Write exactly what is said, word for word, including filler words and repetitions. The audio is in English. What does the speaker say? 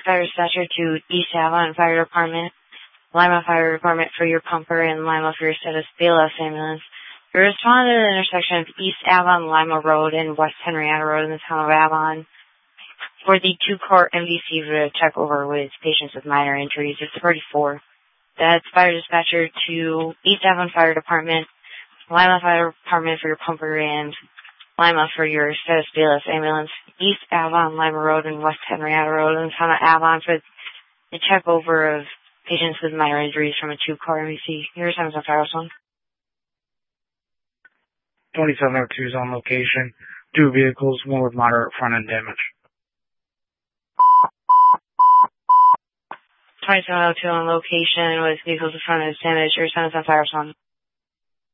Fire Dispatcher to East Avon Fire Department, Lima Fire Department for your pumper, and Lima for your status B L S ambulance. You responded to the intersection of East Avon Lima Road and West Henrietta Road in the town of Avon for the two-car M D C to check over with patients with minor injuries. It's thirty-four. That's Fire Dispatcher to East Avon Fire Department, Lima Fire Department for your pumper, and Lima for your status B L S ambulance. East Avon Lima Road and West Henrietta Road in the town of Avon for the check over of patients with minor injuries from a two-car M D C. Your time is on fire, one. twenty-seven oh two is on location. Two vehicles, one with moderate front-end damage. twenty-seven oh two on location with vehicles with front-end damage. Your time is on fire, one.